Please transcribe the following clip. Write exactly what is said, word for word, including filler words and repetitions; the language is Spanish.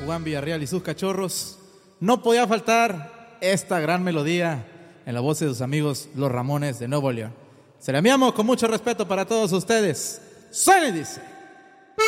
Cubán Villarreal y sus cachorros, no podía faltar esta gran melodía en la voz de sus amigos Los Ramones de Nuevo León. Se la enviamos con mucho respeto para todos ustedes. Suena y dice.